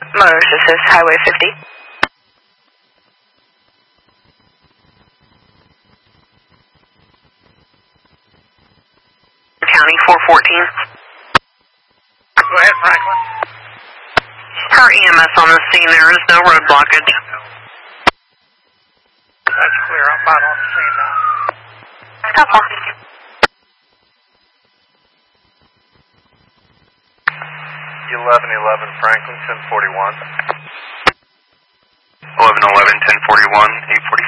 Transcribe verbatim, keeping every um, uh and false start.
Motors, this is Highway fifty. County four fourteen. Go ahead, Franklin. Her E M S on the scene, there is no road blockage. That's clear, I'm about on the scene now. Stop on. eleven eleven Franklin, ten forty-one. eleven eleven, ten forty-one, eight forty-five.